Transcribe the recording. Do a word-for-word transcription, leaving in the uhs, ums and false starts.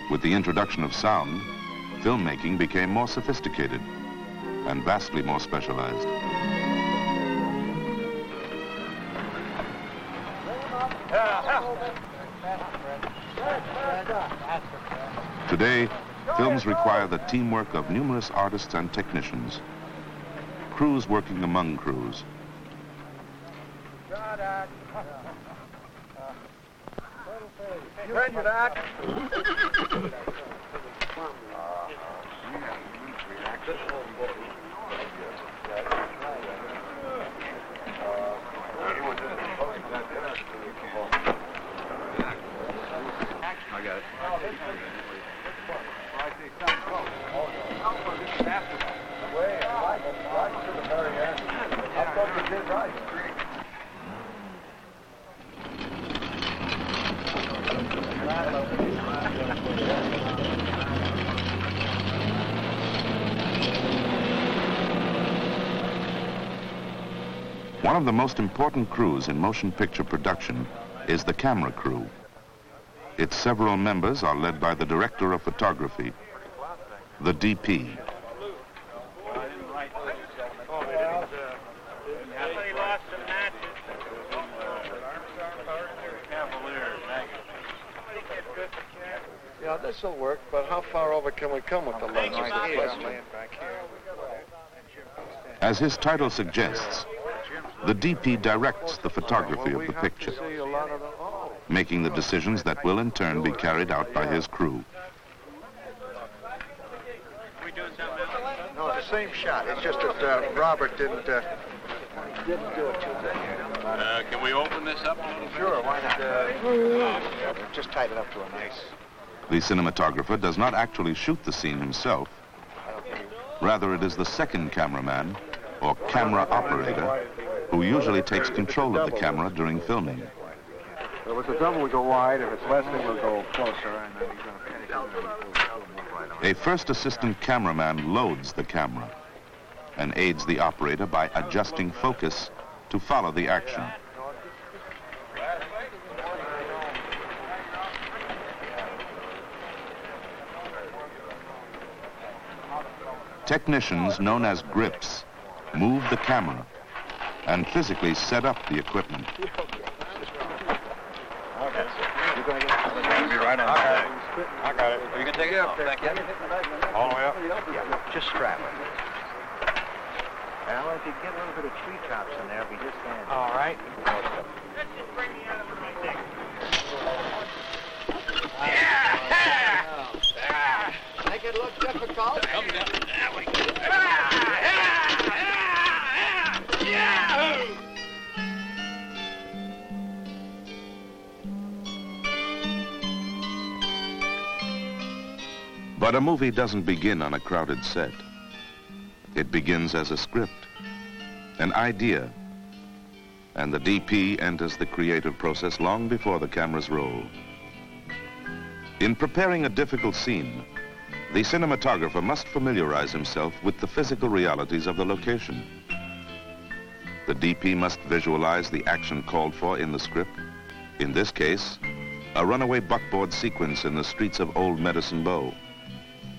With the introduction of sound, filmmaking became more sophisticated and vastly more specialized. Today, films require the teamwork of numerous artists and technicians, crews working among crews. I got it. One of the most important crews in motion picture production is the camera crew. Its several members are led by the director of photography, the D P. Yeah, this will work, but how far over can we come with the lens? Right here, I'm laying back here. As his title suggests, the D P directs the photography of the picture, making the decisions that will in turn be carried out by his crew. No, it's the same shot. It's just that uh, Robert didn't uh, didn't do it too good. Uh, can we open this up a little bit? Sure, why not? Uh, just tied it up to a nice. The cinematographer does not actually shoot the scene himself. Rather, it is the second cameraman, or camera operator, who usually takes control of the camera during filming. If it's a double, we go wide. If it's less, then we'll go closer. And then he's going to A first assistant cameraman loads the camera and aids the operator by adjusting focus to follow the action. Technicians known as grips move the camera and physically set up the equipment. You're going to be right on time. I got it. You can take it off. Thank you. All the way up? Yeah, just strap it. Well, if you get a little bit of treetops in there, we just can. All right. Let's just bring me out of my thing. Make it look difficult. Come down. There we go. Ah, yeah, yeah, yeah, yeah. But a movie doesn't begin on a crowded set. It begins as a script, an idea, and the D P enters the creative process long before the cameras roll. In preparing a difficult scene, the cinematographer must familiarize himself with the physical realities of the location. The D P must visualize the action called for in the script. In this case, a runaway buckboard sequence in the streets of Old Medicine Bow.